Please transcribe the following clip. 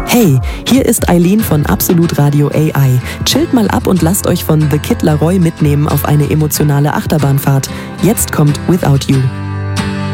Hey, hier ist Eileen von Absolut Radio AI. Chillt mal ab und lasst euch von The Kid Laroi mitnehmen auf eine emotionale Achterbahnfahrt. Jetzt kommt Without You.